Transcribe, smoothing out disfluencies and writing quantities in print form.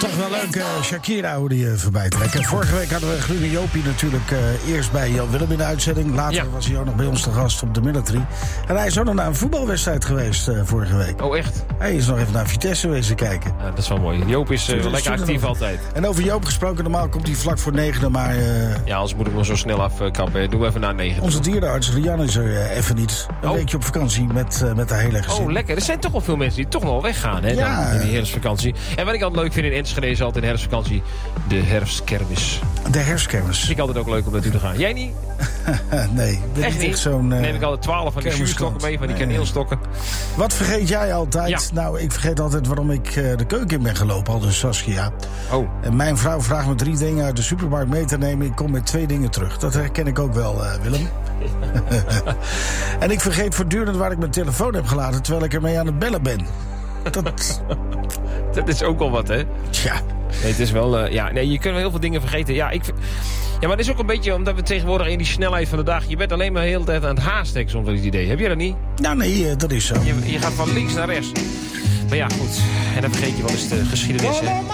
Toch wel leuk, Shakira hoe die voorbij trekken. Vorige week hadden we Groene Jopie natuurlijk eerst bij Jan Willem in de uitzending. Later was hij ook nog bij ons te gast op de Military. En hij is ook nog naar een voetbalwedstrijd geweest vorige week. Oh, echt? Hij is nog even naar Vitesse wezen kijken. Ja, dat is wel mooi. Joop is lekker actief altijd. En over Joop gesproken, normaal komt hij vlak voor 9, maar... ja, anders moet ik nog zo snel afkappen. Doe even na 9. Onze dierenarts Rian is er even niet. Een weekje op vakantie met de hele gezin. Oh, lekker. Er zijn toch wel veel mensen die toch nog wel weggaan, hè? Ja. In die herfstvakantie. En wat ik altijd leuk vind in Enschede is altijd in de herfstvakantie de herfstkermis. De herfstkermis. Vind ik altijd ook leuk om naartoe te gaan. Jij niet? Nee. Echt niet? Zo'n, neem ik altijd 12 van die zuurstokken mee, van die kaneelstokken. Wat vergeet jij altijd? Ja. Nou, ik vergeet altijd waarom ik de keuken in ben gelopen, al dus Saskia. Oh. En mijn vrouw vraagt me 3 dingen uit de supermarkt mee te nemen. Ik kom met 2 dingen terug. Dat herken ik ook wel, Willem. En ik vergeet voortdurend waar ik mijn telefoon heb gelaten, terwijl ik ermee aan het bellen ben. Dat is ook al wat, hè? Tja. Nee, het is wel... je kunt wel heel veel dingen vergeten. Ja, maar het is ook een beetje omdat we tegenwoordig in die snelheid van de dag... Je bent alleen maar de hele tijd aan het haasten, soms wel het idee. Heb je dat niet? Nou, nee, dat is zo. Je gaat van links naar rechts. Maar ja, goed. En dan vergeet je wel eens de geschiedenis, hè?